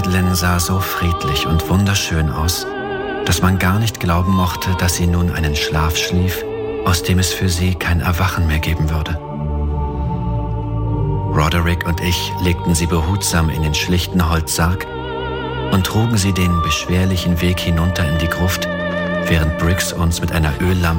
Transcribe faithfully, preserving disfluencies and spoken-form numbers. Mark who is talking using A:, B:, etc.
A: Madeline sah so friedlich und wunderschön aus, dass man gar nicht glauben mochte, dass sie nun einen Schlaf schlief, aus dem es für sie kein Erwachen mehr geben würde. Roderick und ich legten sie behutsam in den schlichten Holzsarg und trugen sie den beschwerlichen Weg hinunter in die Gruft, während Briggs uns mit einer Öllampe